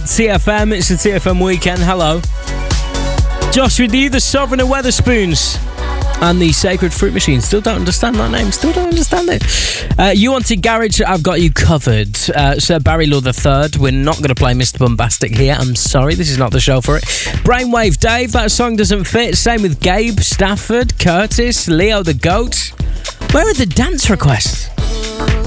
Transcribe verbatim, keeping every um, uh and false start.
T F M. It's the T F M weekend. Hello. Josh with you, the Sovereign of Weatherspoons and the Sacred Fruit Machine. Still don't understand that name. Still don't understand it. Uh, you wanted Garage, I've got you covered. Uh, Sir Barry Law the Third. We're not going to play Mister Bombastic here. I'm sorry, this is not the show for it. Brainwave Dave, that song doesn't fit. Same with Gabe, Stafford, Curtis, Leo the Goat. Where are the dance requests?